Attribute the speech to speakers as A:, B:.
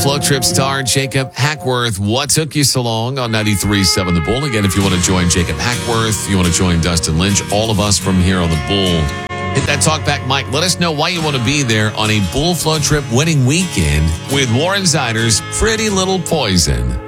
A: Float Trip star Jacob Hackworth. What took you so long on 93.7 The Bull? Again, if you want to join Jacob Hackworth, you want to join Dustin Lynch, all of us from here on The Bull, hit that talkback mic. Let us know why you want to be there on a Bull Float Trip wedding weekend with Warren Zyder's Pretty Little Poison.